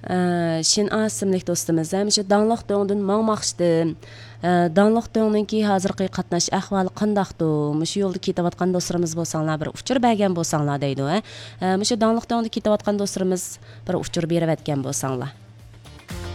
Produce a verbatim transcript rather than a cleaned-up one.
Şin asimlik do'stimiz ham shu Danlıq Döngdün mangmoqchidim. Danlıq Döngninki hozirgi qatnash ahvoli qandaqdir? Mushu yo'lda ketayotgan do'stlarimiz bo'lsanglar bir uchur bergan bo'lsanglar deydi. Mushu Danlıq Döngda ketayotgan do'stlarimiz bir uchur berib atgan bo'lsanglar.